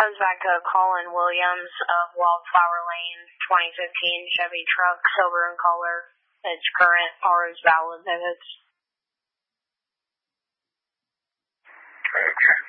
Comes back to Colin Williams of Wildflower Lane, 2015 Chevy truck, silver in color. It's current, or is valid if it's